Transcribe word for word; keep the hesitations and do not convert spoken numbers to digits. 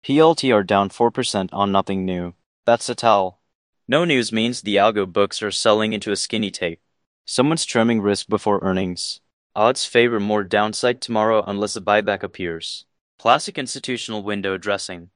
P L T are down four percent on nothing new. That's a tell. No news means the algo books are selling into a skinny tape. Someone's trimming risk before earnings. Odds favor more downside tomorrow unless a buyback appears. Classic institutional window dressing.